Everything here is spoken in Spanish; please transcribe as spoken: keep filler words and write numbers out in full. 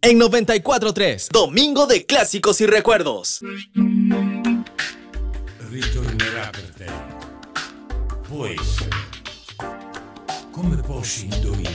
en noventa y cuatro tres. Domingo de clásicos y recuerdos. Ritornerà per te. Può essere. Come posso indovinare?